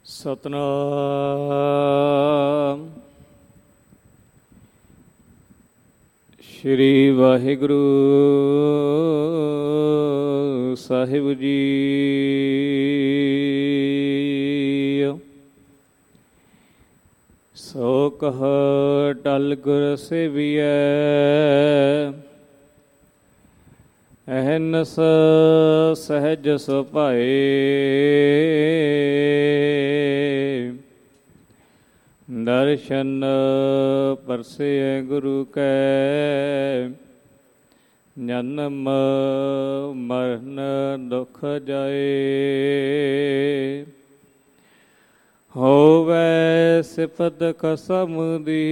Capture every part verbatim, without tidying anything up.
ਸਤਨਾਮ ਸ਼੍ਰੀ ਵਾਹਿਗੁਰੂ ਸਾਹਿਬ ਜੀ। ਸੋ ਕਹ ਟਲ ਗੁਰ ਸੇਵੀਐ, ਅਹਨਸ ਸਹਿਜ ਸੁਭਾਏ। ਦਰਸ਼ਨ ਪਰਸੈ ਗੁਰੂ ਕੈ, ਜਨਮ ਮਰਨ ਦੁਖ ਜਾਏ। ਹੋਵੈ ਸਿਫਤ ਕਸਮ ਦੀ,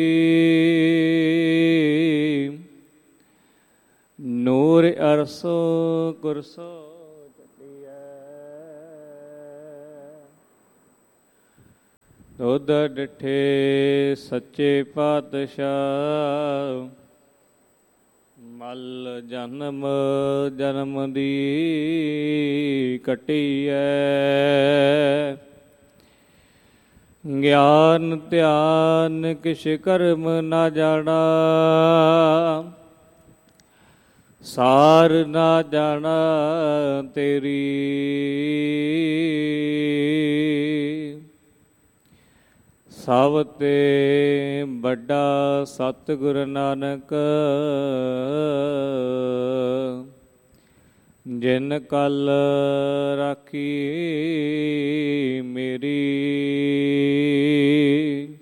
ਨੂਰ ਅਰਸੋ ਗੁਰਸੋ ਚੱਲੀਐ। ਦੁੱਧ ਡਿਠੇ ਸੱਚੇ ਪਾਤਸ਼ਾਹ, ਮਲ ਜਨਮ ਜਨਮ ਦੀ ਕੱਟੀਐ। ਗਿਆਨ ਧਿਆਨ ਕਿਛ ਕਰਮ ਨਾ ਜਾਣਾ, ਸਾਰ ਨਾ ਜਾਣਾ ਤੇਰੀ। ਸਭ ਤੇ ਵੱਡਾ ਸਤਿਗੁਰ ਨਾਨਕ, ਜਿਨ ਕਲ ਰਾਖੀ ਮੇਰੀ।